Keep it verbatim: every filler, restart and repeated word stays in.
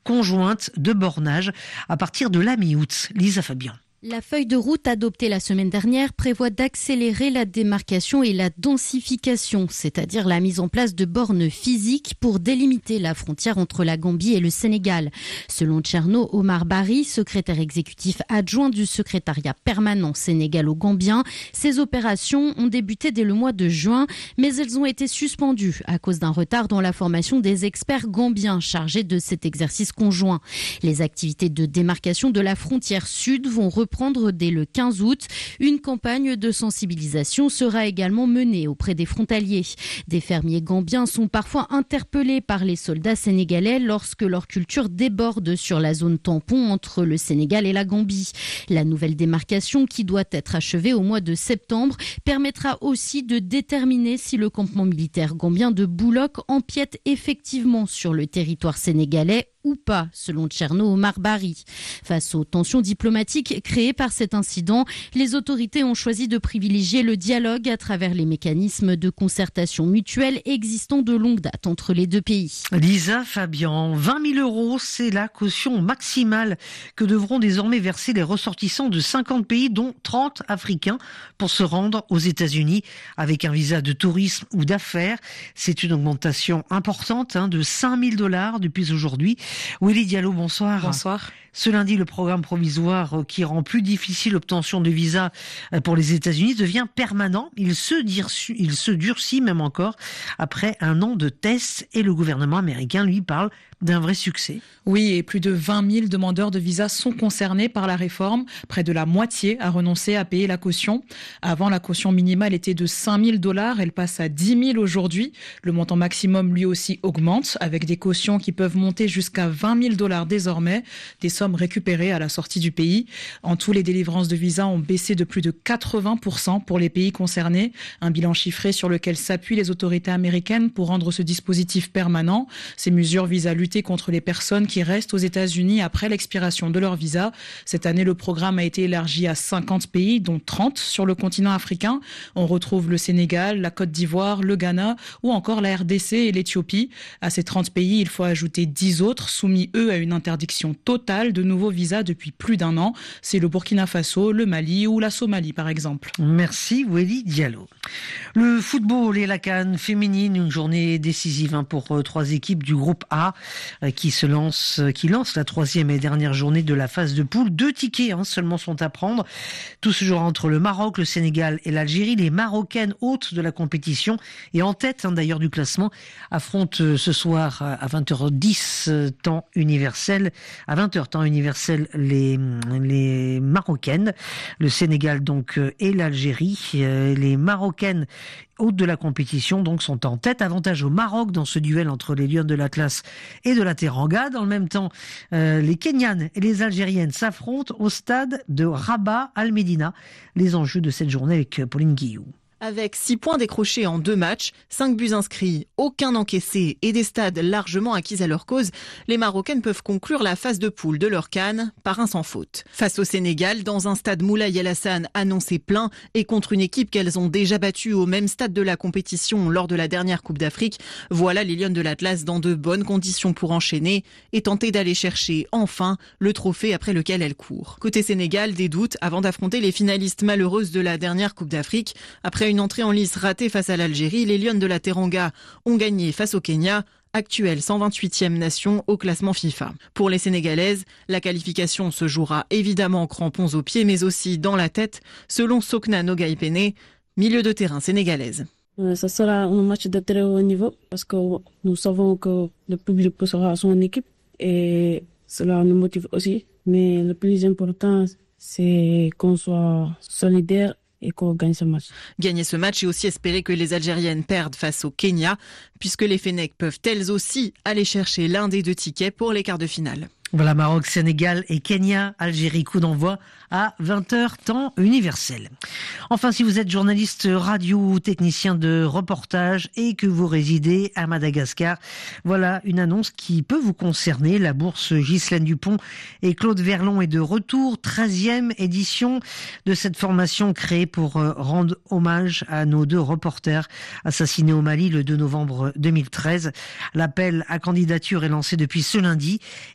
conjointe de bornage à partir de la mi-août. Lisa Fabian. La feuille de route adoptée la semaine dernière prévoit d'accélérer la démarcation et la densification, c'est-à-dire la mise en place de bornes physiques pour délimiter la frontière entre la Gambie et le Sénégal. Selon Tcherno Omar Bari, secrétaire exécutif adjoint du secrétariat permanent sénégalo-gambien, ces opérations ont débuté dès le mois de juin, mais elles ont été suspendues à cause d'un retard dans la formation des experts gambiens chargés de cet exercice conjoint. Les activités de démarcation de la frontière sud vont reprendre dès le quinze août. Une campagne de sensibilisation sera également menée auprès des frontaliers. Des fermiers gambiens sont parfois interpellés par les soldats sénégalais lorsque leur culture déborde sur la zone tampon entre le Sénégal et la Gambie. La nouvelle démarcation, qui doit être achevée au mois de septembre, permettra aussi de déterminer si le campement militaire gambien de Bouloc empiète effectivement sur le territoire sénégalais ou pas, selon Tcherno Omar Bari. Face aux tensions diplomatiques créées par cet incident, les autorités ont choisi de privilégier le dialogue à travers les mécanismes de concertation mutuelle existants de longue date entre les deux pays. Lisa Fabian, vingt mille euros, c'est la caution maximale que devront désormais verser les ressortissants de cinquante pays, dont trente africains, pour se rendre aux États-Unis avec un visa de tourisme ou d'affaires. C'est une augmentation importante hein, de cinq mille dollars depuis aujourd'hui. Willy Diallo, bonsoir. Bonsoir. Ce lundi, le programme provisoire qui rend plus difficile l'obtention de visa pour les États-Unis devient permanent. Il se, durcit, il se durcit même encore après un an de tests et le gouvernement américain lui parle d'un vrai succès. Oui, et plus de vingt mille demandeurs de visa sont concernés par la réforme. Près de la moitié a renoncé à payer la caution. Avant, la caution minimale était de cinq mille dollars. Elle passe à dix mille aujourd'hui. Le montant maximum, lui aussi, augmente avec des cautions qui peuvent monter jusqu'à vingt mille dollars désormais. Des sommes récupérées à la sortie du pays. En tout, les délivrances de visas ont baissé de plus de quatre-vingts pour cent pour les pays concernés. Un bilan chiffré sur lequel s'appuient les autorités américaines pour rendre ce dispositif permanent. Ces mesures visent à lutter contre les personnes qui restent aux États-Unis après l'expiration de leur visa. Cette année, le programme a été élargi à cinquante pays, dont trente sur le continent africain. On retrouve le Sénégal, la Côte d'Ivoire, le Ghana ou encore la R D C et l'Éthiopie. À ces trente pays, il faut ajouter dix autres, soumis eux à une interdiction totale de nouveaux visas depuis plus d'un an. C'est le Burkina Faso, le Mali ou la Somalie par exemple. Merci Willy Diallo. Le football et la CAN féminine, une journée décisive hein, pour euh, trois équipes du groupe A euh, qui se lance, euh, qui lance la troisième et dernière journée de la phase de poule. Deux tickets hein, seulement sont à prendre. Tout se jouera entre le Maroc, le Sénégal et l'Algérie. Les Marocaines hôtes de la compétition et en tête hein, d'ailleurs du classement affrontent euh, ce soir à vingt heures dix euh, temps universel, à vingt heures temps universel les les Marocaines, le Sénégal donc euh, et l'Algérie. Euh, les Marocaines hôtes de la compétition donc sont en tête. Avantage au Maroc dans ce duel entre les Lions de l'Atlas et de la Teranga. Dans le même temps, euh, les Kenyanes et les Algériennes s'affrontent au stade de Rabat Al Medina. Les enjeux de cette journée avec Pauline Guillou. Avec six points décrochés en deux matchs, cinq buts inscrits, aucun encaissé et des stades largement acquis à leur cause, les Marocaines peuvent conclure la phase de poule de leur CAN par un sans faute. Face au Sénégal, dans un stade Moulay El Hassan annoncé plein et contre une équipe qu'elles ont déjà battue au même stade de la compétition lors de la dernière Coupe d'Afrique, voilà les Lions de l'Atlas dans de bonnes conditions pour enchaîner et tenter d'aller chercher enfin le trophée après lequel elles courent. Côté Sénégal, des doutes avant d'affronter les finalistes malheureuses de la dernière Coupe d'Afrique. Après une entrée en lice ratée face à l'Algérie, les Lions de la Teranga ont gagné face au Kenya, actuelle cent vingt-huitième nation au classement FIFA. Pour les Sénégalaises, la qualification se jouera évidemment en crampons aux pieds, mais aussi dans la tête, selon Sokna Nogaïpene, milieu de terrain sénégalaise. Ça sera un match de très haut niveau parce que nous savons que le public sera son équipe et cela nous motive aussi. Mais le plus important, c'est qu'on soit solidaire et qu'on gagne ce match. Gagner ce match et aussi espérer que les Algériennes perdent face au Kenya, puisque les Fennecs peuvent elles aussi aller chercher l'un des deux tickets pour les quarts de finale. Voilà, Maroc, Sénégal et Kenya, Algérie, coup d'envoi à vingt heures temps universel. Enfin, si vous êtes journaliste radio ou technicien de reportage et que vous résidez à Madagascar, voilà une annonce qui peut vous concerner. La bourse Ghislaine Dupont et Claude Verlon est de retour, treizième édition de cette formation créée pour rendre hommage à nos deux reporters assassinés au Mali le deux novembre deux mille treize. L'appel à candidature est lancé depuis ce lundi